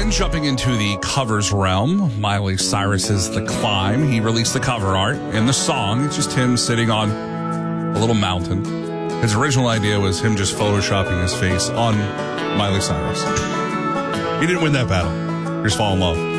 Then jumping into the covers realm, Miley Cyrus's The Climb. He released the cover art and the song. It's just him sitting on a little mountain. His original idea was him just photoshopping his face on Miley Cyrus. He didn't win that battle. Just fall in love.